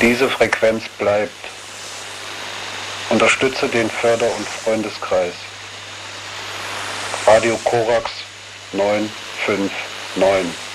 Diese Frequenz bleibt. Unterstütze den Förder- und Freundeskreis. Radio Korax 959.